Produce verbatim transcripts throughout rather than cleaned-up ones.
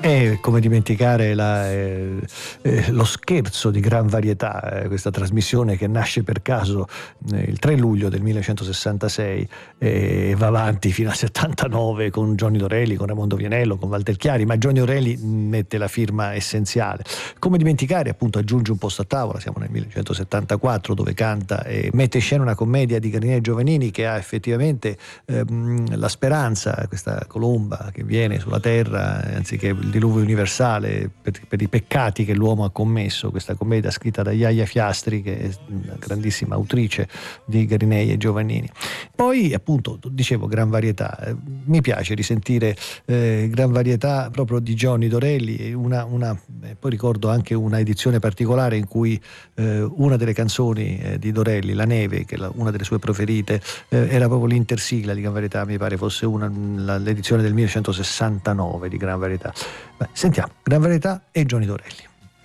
E come dimenticare la, eh, eh, lo scherzo di Gran Varietà, eh, questa trasmissione che nasce per caso eh, il tre luglio del millenovecentosessantasei e va avanti fino al settantanove con Johnny Dorelli, con Ramondo Vianello, con Walter Chiari, ma Johnny Dorelli mette la firma essenziale. Come dimenticare, appunto, aggiunge un posto a tavola, siamo nel millenovecentosettantaquattro, dove canta e mette in scena una commedia di Garinè e Giovannini che ha effettivamente ehm, la speranza, questa colomba che viene sulla terra anziché il diluvio universale per, per i peccati che l'uomo ha commesso. Questa commedia scritta da Iaia Fiastri, che è una grandissima autrice di Garinei e Giovannini. Poi appunto dicevo Gran Varietà, eh, mi piace risentire eh, Gran Varietà proprio di Johnny Dorelli, una, una, eh, poi ricordo anche una edizione particolare in cui eh, una delle canzoni eh, di Dorelli, La Neve, che è la, una delle sue preferite, eh, era proprio l'intersigla di Gran Varietà, mi pare fosse una, la, l'edizione del millenovecentosessantanove di Gran Varietà. Beh, sentiamo Gran Varietà e Johnny Dorelli.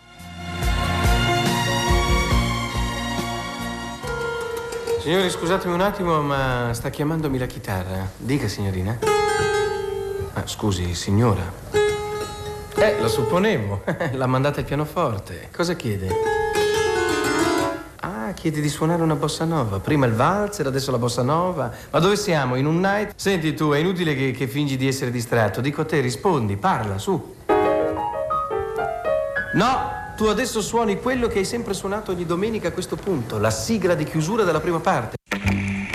Signori, scusatemi un attimo, ma sta chiamandomi la chitarra. Dica, signorina. Ah, scusi, signora. Eh, lo supponevo. L'ha mandata il pianoforte. Cosa chiede? Ah, chiede di suonare una bossa nova. Prima il valzer, adesso la bossa nova. Ma dove siamo? In un night? Senti tu, è inutile che, che fingi di essere distratto. Dico a te, rispondi, parla, su. No! Tu adesso suoni quello che hai sempre suonato ogni domenica a questo punto, la sigla di chiusura della prima parte.